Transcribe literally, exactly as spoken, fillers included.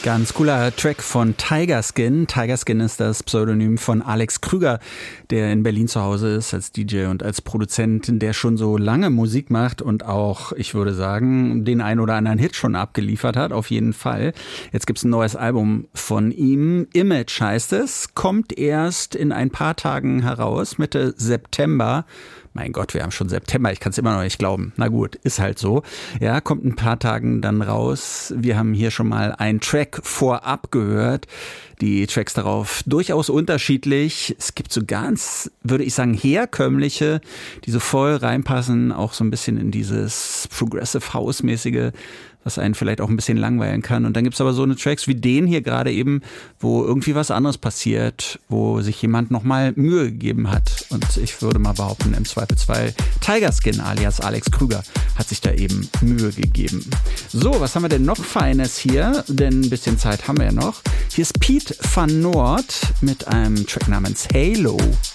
Ganz cooler Track von Tigerskin. Tigerskin ist das Pseudonym von Alex Krüger, der in Berlin zu Hause ist als D J und als Produzent, der schon so lange Musik macht und auch, ich würde sagen, den ein oder anderen Hit schon abgeliefert hat, auf jeden Fall. Jetzt gibt's ein neues Album von ihm. Image heißt es, kommt erst in ein paar Tagen heraus, Mitte September. Mein Gott, wir haben schon September, ich kann es immer noch nicht glauben. Na gut, ist halt so. Ja, kommt ein paar Tagen dann raus. Wir haben hier schon mal einen Track vorab gehört. Die Tracks darauf durchaus unterschiedlich. Es gibt so ganz, würde ich sagen, herkömmliche, die so voll reinpassen, auch so ein bisschen in dieses Progressive House-mäßige, was einen vielleicht auch ein bisschen langweilen kann. Und dann gibt's aber so eine Tracks wie den hier gerade eben, wo irgendwie was anderes passiert, wo sich jemand nochmal Mühe gegeben hat. Und ich würde mal behaupten, im Zweifelsfall Tigerskin alias Alex Krüger hat sich da eben Mühe gegeben. So, was haben wir denn noch Feines hier? Denn ein bisschen Zeit haben wir ja noch. Hier ist Piet van Noord mit einem Track namens Halo.